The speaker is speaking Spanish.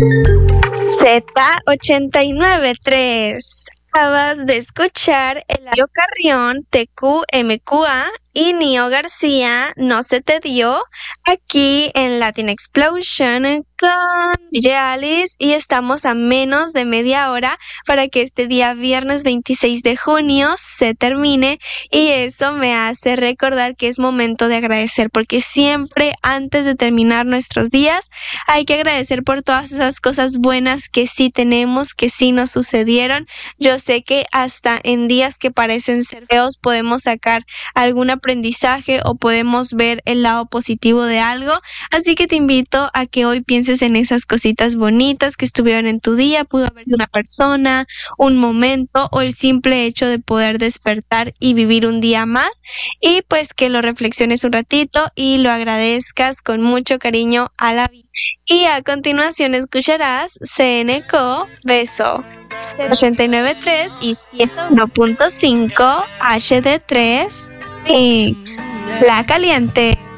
Z89.3. Acabas de escuchar Eladio Carrión, TQMQA y Nio García, No se te dio, aquí en Latin Explosion con DJ Alice, y estamos a menos de media hora para que este día viernes 26 de junio se termine, y eso me hace recordar que es momento de agradecer, porque siempre antes de terminar nuestros días hay que agradecer por todas esas cosas buenas que sí tenemos, que sí nos sucedieron. Yo sé que hasta en días que parecen ser feos podemos sacar algún aprendizaje o podemos ver el lado positivo de algo, así que te invito a que hoy pienses en esas cositas bonitas que estuvieron en tu día. Pudo haber sido una persona, un momento o el simple hecho de poder despertar y vivir un día más, y pues que lo reflexiones un ratito y lo agradezcas con mucho cariño a la vida. Y a continuación escucharás CNCO Beso, 89.3 y 101.5 HD3 Mix. La Caliente.